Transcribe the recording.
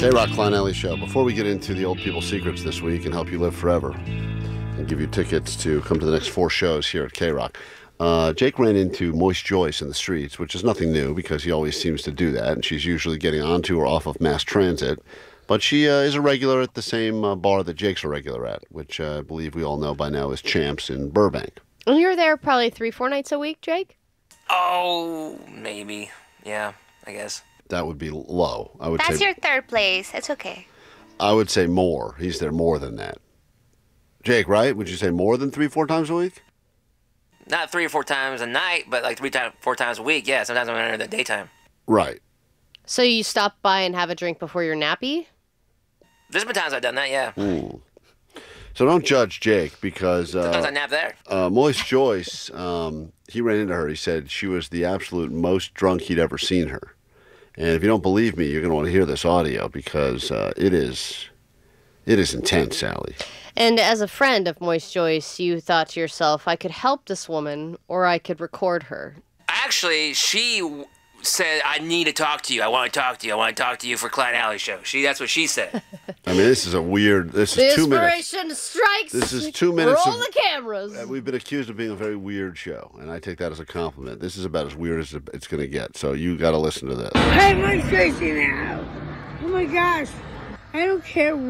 K-Rock Klein Alley Show. Before we get into the old people's secrets this week and help you live forever and give you tickets to come to the next 4 shows here at K-Rock, Jake ran into Moist Joyce in the streets, which is nothing new because he always seems to do that, and she's usually getting onto or off of mass transit. But she is a regular at the same bar that Jake's a regular at, which I believe we all know by now is Champs in Burbank. And you're there probably 3-4 nights a week, Jake? Oh, maybe. Yeah, I guess. That would be low. I would That's say, your third place. It's okay. I would say more. He's there more than that. Jake, right? Would you say more than 3-4 times a week? Not 3 or 4 times a night, but like 4 times a week. Yeah, sometimes I'm in the daytime. Right. So you stop by and have a drink before your nappy? There's been times I've done that, yeah. So don't judge Jake because Sometimes I nap there. Moist Joyce, he ran into her. He said she was the absolute most drunk he'd ever seen her. And if you don't believe me, you're going to want to hear this audio because it is intense, Sally. And as a friend of Moist Joyce, you thought to yourself, I could help this woman or I could record her. Actually, she said, I need to talk to you. I want to talk to you. I want to talk to you for Klein Alley Show. That's what she said. I mean, this is a weird... This is 2 minutes. Inspiration strikes. This is 2 minutes. Roll the cameras. We've been accused of being a very weird show, and I take that as a compliment. This is about as weird as it's going to get, so you got to listen to this. Hey, I'm crazy now. Oh my gosh. I don't care